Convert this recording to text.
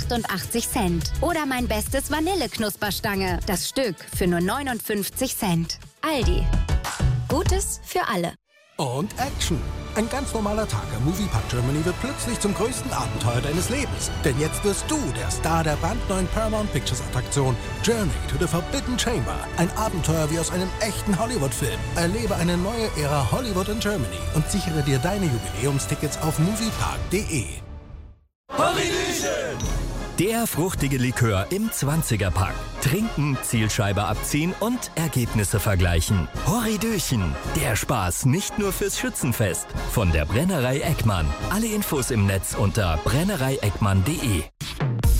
88 Cent. Oder mein bestes Vanilleknusperstange. Das Stück für nur 59 Cent. Aldi. Gutes für alle. Und Action. Ein ganz normaler Tag im Moviepark Germany wird plötzlich zum größten Abenteuer deines Lebens. Denn jetzt wirst du der Star der brandneuen Paramount Pictures Attraktion Journey to the Forbidden Chamber. Ein Abenteuer wie aus einem echten Hollywood-Film. Erlebe eine neue Ära Hollywood in Germany und sichere dir deine Jubiläumstickets auf moviepark.de. Der fruchtige Likör im 20er-Pack. Trinken, Zielscheibe abziehen und Ergebnisse vergleichen. Horridöchen. Der Spaß nicht nur fürs Schützenfest. Von der Brennerei Eckmann. Alle Infos im Netz unter brennereieckmann.de.